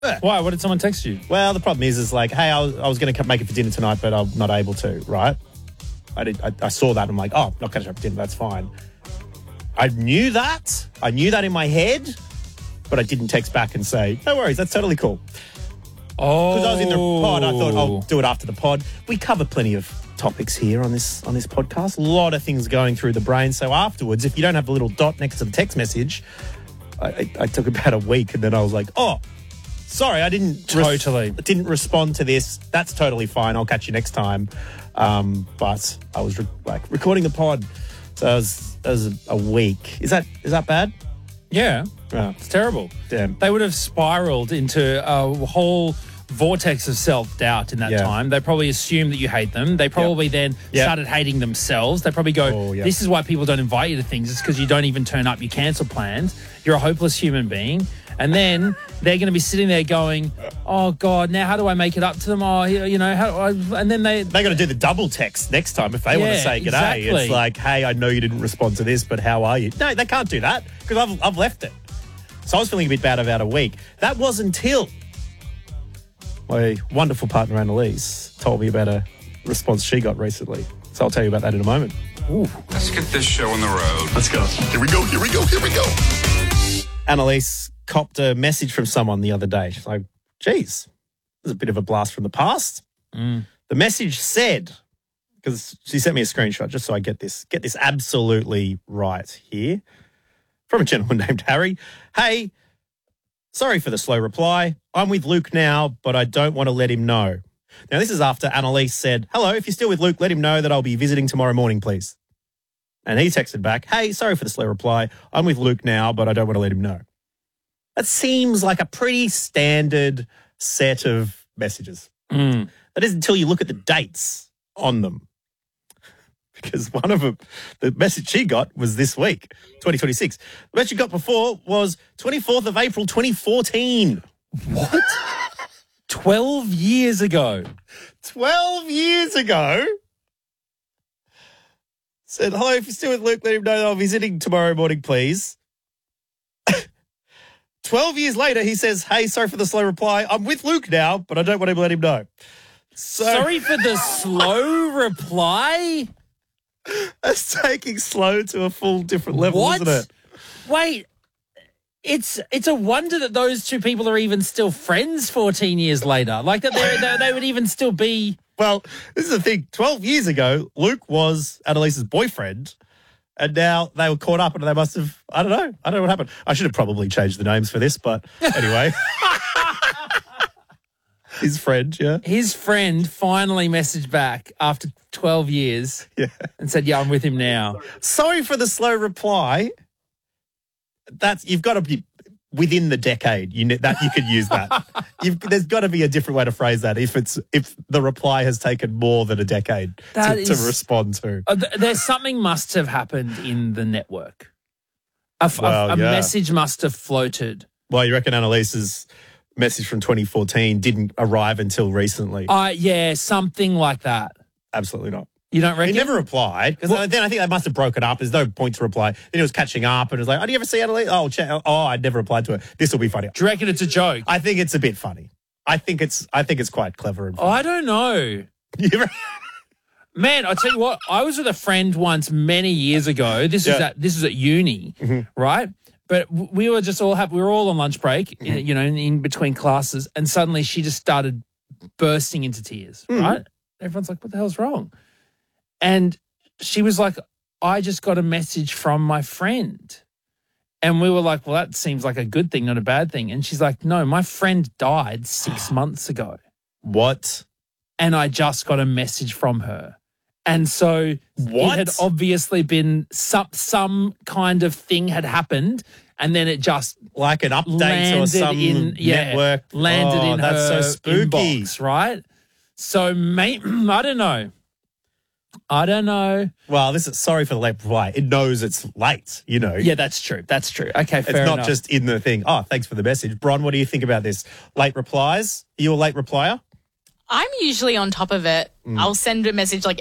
Why? What did someone text you? Well, the problem is like, hey, I was going to make it for dinner tonight, but I'm not able to, right? I saw that and I'm like, oh, not catching up for dinner, that's fine. I knew that. I knew that in my head, but I didn't text back and say, no worries, that's totally cool. Oh. Because I was in the pod, I thought I'll do it after the pod. We cover plenty of topics here on this podcast. A lot of things going through the brain. So afterwards, if you don't have the little dot next to the text message, I took about a week and then I was like, oh, sorry, I didn't didn't respond to this. That's totally fine. I'll catch you next time. But I was recording the pod, so it was a week. Is that bad? Yeah, it's terrible. Damn. They would have spiraled into a whole vortex of self-doubt in that time. They probably assume that you hate them. They probably then started hating themselves. They probably go, this is why people don't invite you to things. It's because you don't even turn up. You cancel plans. You're a hopeless human being. And then they're going to be sitting there going, oh, God, now how do I make it up to them? Oh, you know, how do I... And then they're going to do the double text next time if they want to say g'day. Exactly. It's like, hey, I know you didn't respond to this, but how are you? No, they can't do that because I've left it. So I was feeling a bit bad about a week. That was until my wonderful partner, Annalise, told me about a response she got recently. So I'll tell you about that in a moment. Ooh. Let's get this show on the road. Let's go. Here we go. Annalise copped a message from someone the other day. She's like, geez, this is a bit of a blast from the past. The message said, because she sent me a screenshot just so I get this absolutely right here, from a gentleman named Harry. Hey, sorry for the slow reply. I'm with Luke now, but I don't want to let him know. Now, this is after Annalise said, hello, if you're still with Luke, let him know that I'll be visiting tomorrow morning, please. And he texted back, hey, sorry for the slow reply. I'm with Luke now, but I don't want to let him know. That seems like a pretty standard set of messages. That is until you look at the dates on them. Because one of them, the message she got was this week, 2026. The message she got before was 24th of April, 2014. What? 12 years ago. 12 years ago? Said, hello, if you're still with Luke, let him know that I'll be visiting tomorrow morning, please. 12 years later, he says, hey, sorry for the slow reply. I'm with Luke now, but I don't want to let him know. Sorry for the slow reply? That's taking slow to a full different level, isn't it? Wait, it's a wonder that those two people are even still friends 14 years later. Like that they would even still be... Well, this is the thing. 12 years ago, Luke was Annalise's boyfriend, and now they were caught up and they must have... I don't know what happened. I should have probably changed the names for this, but anyway... His friend, yeah. His friend finally messaged back after 12 years and said, yeah, I'm with him now. Sorry for the slow reply. You've got to be within the decade. You could use that. There's got to be a different way to phrase that if the reply has taken more than a decade to respond to. There's something must have happened in the network. A message must have floated. Well, you reckon Annalise's message from 2014 didn't arrive until recently? Yeah, something like that. Absolutely not. You don't reckon? He never replied. Because then I think they must have broken up. There's no point to reply. Then he was catching up and was like, oh, do you ever see Annalise? Oh, I never replied to her. This will be funny. Do you reckon it's a joke? I think it's a bit funny. I think it's quite clever and funny. I don't know. Man, I tell you what, I was with a friend once many years ago. This was at uni, right? But we were just we were all on lunch break, in between classes, and suddenly she just started bursting into tears, right? Everyone's like, what the hell's wrong? And she was like, I just got a message from my friend. And we were like, well, that seems like a good thing, not a bad thing. And she's like, no, my friend died 6 months ago. What? And I just got a message from her. And so it had obviously been some kind of thing had happened, and then it just like an update or some network landed in that's her so spooky. Inbox, right? So I don't know. Well, sorry for the late reply. It knows it's late, Yeah, that's true. That's true. Okay, fair enough. It's not just in the thing. Oh, thanks for the message. Bron, what do you think about this? Late replies? Are you a late replier? I'm usually on top of it. I'll send a message like